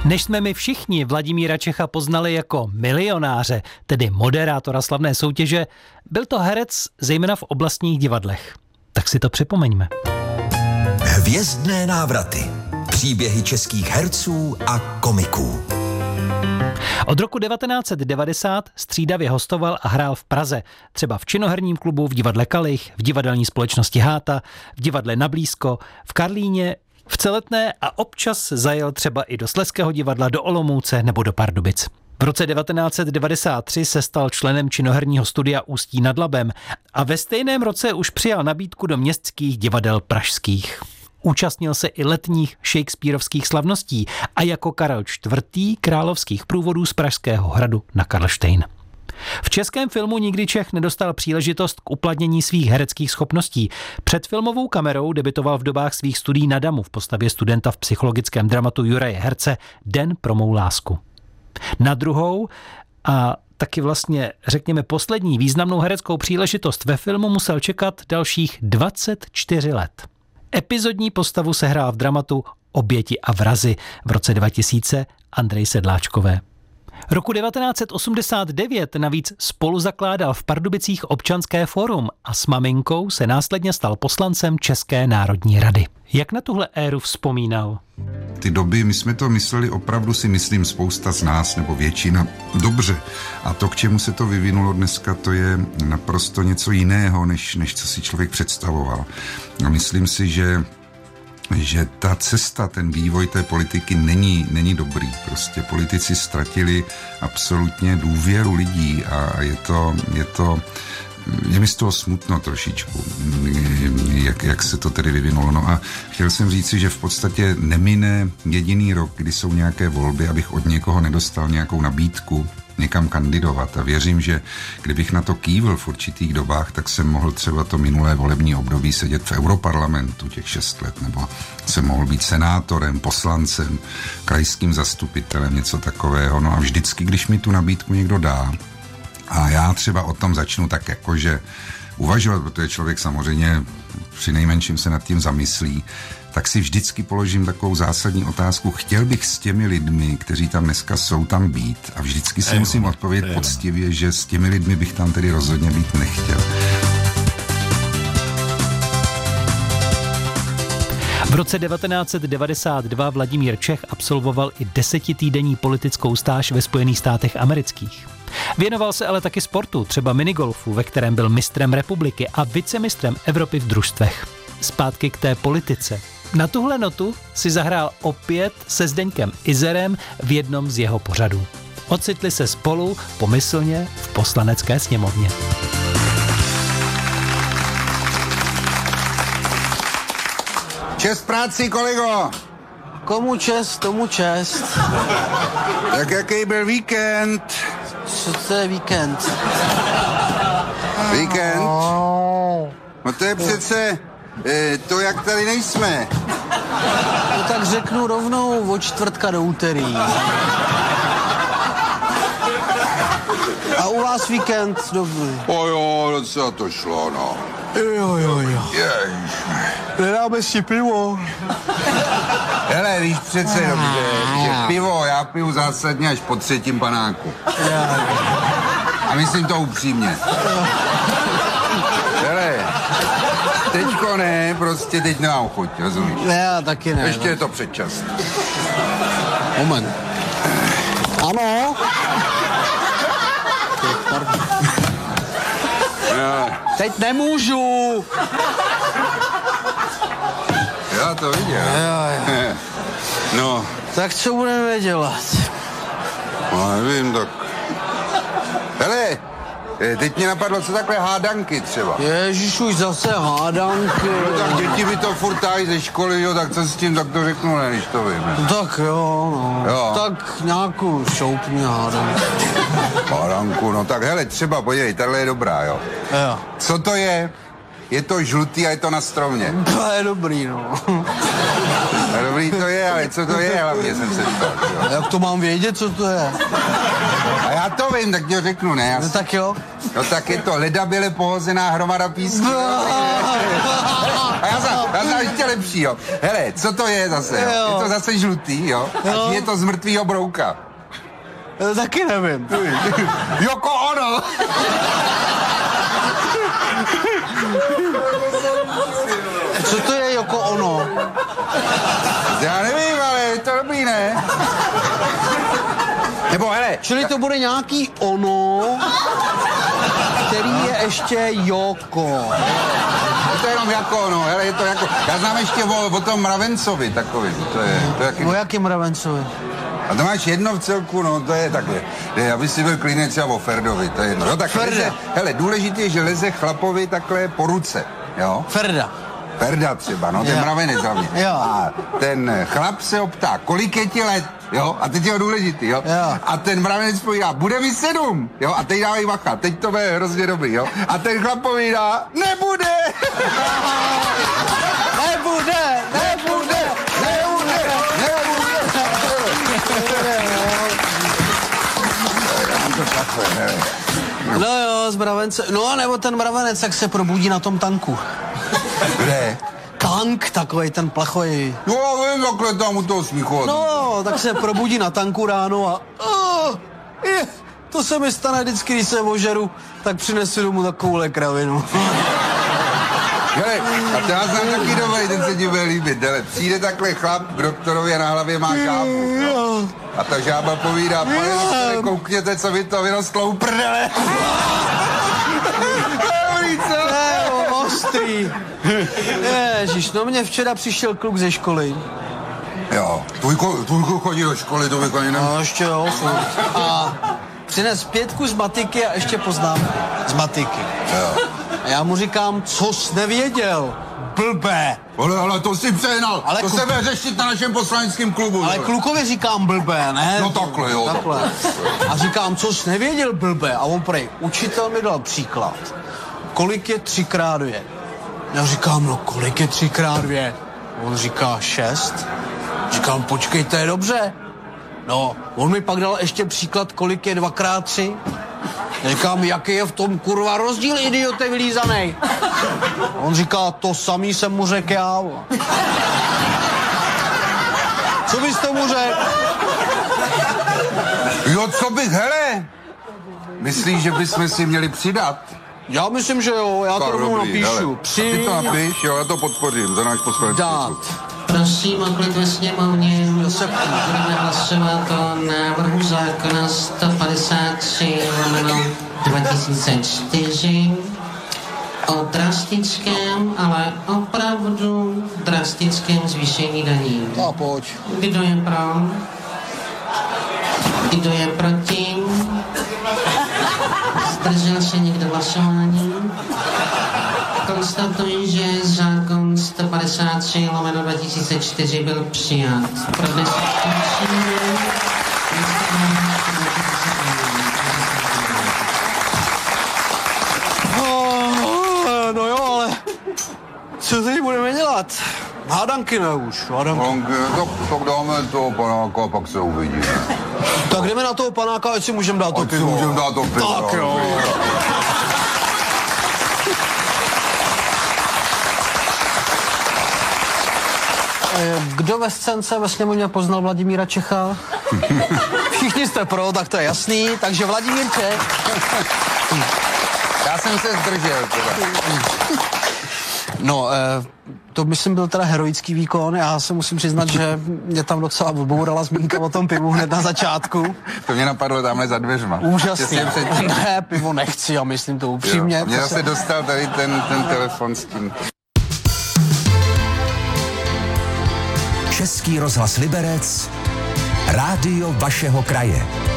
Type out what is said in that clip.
Než jsme my všichni Vladimíra Čecha poznali jako milionáře, tedy moderátora slavné soutěže, byl to herec zejména v oblastních divadlech. Tak si to připomeňme. Hvězdné návraty. Příběhy českých herců a komiků. Od roku 1990 střídavě hostoval a hrál v Praze, třeba v Činoherním klubu, v divadle Kalich, v divadelní společnosti Háta, v divadle Na blízko, v Karlíně, v Celetné a občas zajel třeba i do Slezského divadla, do Olomouce nebo do Pardubic. V roce 1993 se stal členem Činoherního studia Ústí nad Labem a ve stejném roce už přijal nabídku do městských divadel pražských. Účastnil se i letních shakespearovských slavností a jako Karel IV. Královských průvodů z Pražského hradu na Karlštejn. V českém filmu nikdy Čech nedostal příležitost k uplatnění svých hereckých schopností. Před filmovou kamerou debutoval v dobách svých studií na Damu v postavě studenta v psychologickém dramatu Juraje Herce Den pro mou lásku. Na druhou a taky vlastně, řekněme, poslední významnou hereckou příležitost ve filmu musel čekat dalších 24 let. Epizodní postavu sehrál v dramatu Oběti a vrazi v roce 2000 Andrej Sedláčkové. Roku 1989 navíc spoluzakládal v Pardubicích Občanské fórum a s maminkou se následně stal poslancem České národní rady. Jak na tuhle éru vzpomínal? Ty doby, my jsme to mysleli, opravdu si myslím spousta z nás, nebo většina, dobře. A to, k čemu se to vyvinulo dneska, to je naprosto něco jiného, než co si člověk představoval. A myslím si, že ta cesta, ten vývoj té politiky není dobrý. Prostě politici ztratili absolutně důvěru lidí a je mi z toho smutno trošičku, jak se to tedy vyvinulo. No a chtěl jsem říci, že v podstatě nemine jediný rok, kdy jsou nějaké volby, abych od někoho nedostal nějakou nabídku někam kandidovat. A věřím, že kdybych na to kývil v určitých dobách, tak jsem mohl třeba to minulé volební období sedět v Europarlamentu těch 6 let, nebo jsem mohl být senátorem, poslancem, krajským zastupitelem, něco takového. No a vždycky, když mi tu nabídku někdo dá, a já třeba o tom začnu tak jakože uvažovat, protože člověk samozřejmě přinejmenším se nad tím zamyslí, tak si vždycky položím takovou zásadní otázku. Chtěl bych s těmi lidmi, kteří tam dneska jsou, tam být. A vždycky si musím odpovědět poctivě, že s těmi lidmi bych tam tedy rozhodně být nechtěl. V roce 1992 Vladimír Čech absolvoval i 10týdenní politickou stáž ve Spojených státech amerických. Věnoval se ale taky sportu, třeba minigolfu, ve kterém byl mistrem republiky a vicemistrem Evropy v družstvech. Zpátky k té politice. Na tuhle notu si zahrál opět se Zdeňkem Izerem v jednom z jeho pořadů. Ocitli se spolu pomyslně v Poslanecké sněmovně. Čest práci, kolego! Komu čest, tomu čest. Tak jaký byl víkend? Co to je víkend? Víkend? No to je přece to, jak tady nejsme. No tak řeknu rovnou od čtvrtka do úterý. A u vás víkend dobrý. O jo, docela to šlo, no. Jo. Ježiš. Nedáme si pivo. Hele, víš přece dobře, že pivo já piju zásadně až po 3. panáku. A myslím to upřímně. Hele, teďko ne, prostě teď nemám chuť, rozumíš? Já taky ne. Ještě je to předčas. Moment. Ano? Teď nemůžu. Já to viděl. No. Tak co budeme dělat? No, nevím, tak... Hele, teď mě napadlo, co takhle hádanky třeba. Ježíš, už zase hádanky. No tak děti by to furt tají ze školy, jo, tak co s tím, tak to řeknu, ne, když to vím. No tak jo, no. Jo. Tak nějakou šoupni hádanku. Hádanku, no tak hele, třeba, podívej, tahle je dobrá, jo. Jo. Co to je? Je to žlutý a je to na stromě. To je dobrý, no. No dobrý to je, ale co to je, hlavně jsem se ptal. Jak to mám vědět, co to je? A já to vím, tak ti ho řeknu, ne? No tak jo. No tak je to ledabyle pohozená hromada písku. A já znám ještě lepší, jo. Hele, co to je zase, jo? Je to zase žlutý, jo? A je to z mrtvýho brouka. Taky nevím. Joko Ono! Co to je Joko Ono? Já nevím, ale je to dobrý, ne? Nebo hele. Čili to bude nějaký ono, který je ještě Joko. Je to jenom jako ono, hele, je to jako. Já znám ještě o tom Mravencovi takový, to je jaký. O jakým Mravencovi? A to máš jedno v celku, no to je takhle. Aby si byl klidně třeba o Ferdovi, to je jedno. No tak leze, hele, důležitý je, že leze chlapovi takhle po ruce, jo? Ferda třeba, no, ten mravenec hlavně. A ten chlap se optá, kolik je ti let, jo? A teď je ho důležitý, jo? A ten mravenec povídá, bude mi 7, jo? A teď dávají bacha, teď to bude hrozně dobrý, jo? A ten chlap povídá, nebude! No jo, z mravence. No, nebo ten mravenec, jak se probudí na tom tanku. Kde? Tank, takovej ten plachový. No, vím, takhle tam u toho smíchu. No, tak se probudí na tanku ráno a... to se mi stane vždycky, když se ožeru, tak přinesu domů takovou kravinu. Hele, a to já znám taky dobrý, ten se ti bude líbit. Hele, přijde takhle chlap k doktorovi a na hlavě má žábu. No. A ta žába povídá, pane doktore, koukněte, co vy to vyrostlo u prdele. Ostrý. Ježiš, no mě včera přišel kluk ze školy. Jo, tvůj kluk chodí do školy, to bych ani No, ještě jo, a přines 5 z matiky a ještě poznám z matiky. Jo. A já mu říkám, co jsi nevěděl, blbé. Ale to si přehnal, ale to se bude řešit na našem poslaneckém klubu. Ale klukovi říkám blbé, ne? No takhle, jo. Takhle. A říkám, co jsi nevěděl, blbé. A on prej, učitel mi dal příklad. Kolik je 3x2? Já říkám, no kolik je 3x2? On říká 6. Říkám, počkej, to je dobře. No, on mi pak dal ještě příklad, kolik je 2x3. Říkám, jaký je v tom kurva rozdíl, idiote vylízanej. On říká, to samý jsem mu řekl já. Co bys tomu řekl? Jo, co bych, hele? Myslíš, že bychom si měli přidat? Já myslím, že jo, já to rovnou napíšu. Ty to napiš, jo, já to podpořím za náš poslanecký klub. Prosím o klid ve sněmovně. Budeme hlasovat o návrhu zákona 153/2004 o drastickém, ale opravdu drastickém zvýšení daní. A pojď. Kdo je pro? Kdo je proti? Zdržel se někdo hlasování? Konstatuji, že zákon 153/2004 byl přijat. Pro dnes No jo, ale co tady budeme dělat? Hádanky ne už, hádanky. Tak dáme toho panáka a pak se uvidíme. Tak jdeme na toho panáka, ať si můžeme dát to pivo. Můžeme dát to pivo. Tak jo. Kdo ve scénce ve sněmovně poznal Vladimíra Čecha? Všichni jste pro, tak to je jasný. Takže Vladimír Čech. Já jsem se zdržel teda. No, to myslím byl teda heroický výkon. Já se musím přiznat, že mě tam docela odbourala zmínka o tom pivu hned na začátku. To mě napadlo tamhle za dveřma. Úžasný. Ne, pivo nechci, já myslím to upřímně. Jo, mě zase dostal tady ten telefon s tím. Český rozhlas Liberec, rádio vašeho kraje.